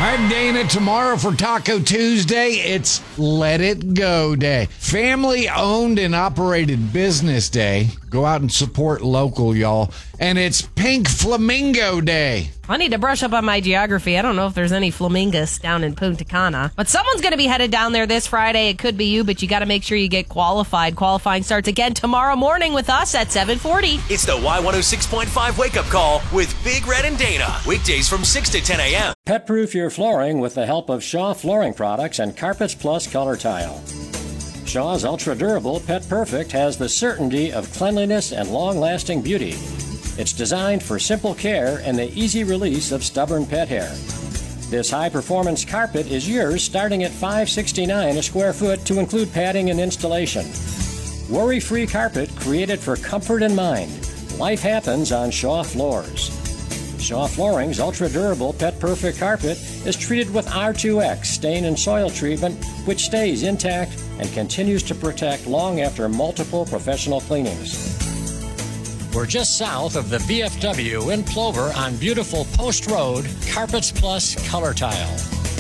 I'm Dana. Tomorrow for Taco Tuesday, it's Let It Go Day. Family owned and operated business day. Go out and support local, y'all. And it's Pink Flamingo Day. I need to brush up on my geography. I don't know if there's any flamingos down in Punta Cana. But someone's going to be headed down there this Friday. It could be you, but you got to make sure you get qualified. Qualifying starts again tomorrow morning with us at 7:40. It's the Y106.5 wake-up call with Big Red and Dana. Weekdays from 6 to 10 a.m. Pet-proof your flooring with the help of Shaw Flooring Products and Carpets Plus Color Tile. Shaw's ultra-durable Pet Perfect has the certainty of cleanliness and long-lasting beauty. It's designed for simple care and the easy release of stubborn pet hair. This high-performance carpet is yours starting at $569 a square foot to include padding and installation. Worry-free carpet created for comfort and mind. Life happens on Shaw floors. Shaw Flooring's ultra-durable Pet Perfect carpet is treated with R2X stain and soil treatment, which stays intact and continues to protect long after multiple professional cleanings. We're just south of the VFW in Plover on beautiful Post Road, Carpets Plus Color Tile.